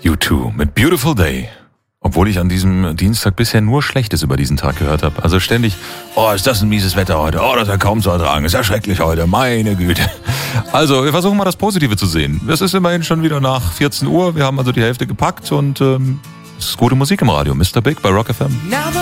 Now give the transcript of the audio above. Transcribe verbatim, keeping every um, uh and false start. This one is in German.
U zwei mit Beautiful Day. Obwohl ich an diesem Dienstag bisher nur Schlechtes über diesen Tag gehört habe. Also ständig, oh, ist das ein mieses Wetter heute. Oh, das ist ja kaum zu ertragen. Ist ja schrecklich heute. Meine Güte. Also, wir versuchen mal das Positive zu sehen. Es ist immerhin schon wieder nach vierzehn Uhr. Wir haben also die Hälfte gepackt und ähm, es ist gute Musik im Radio. Mister Big bei Rock F M.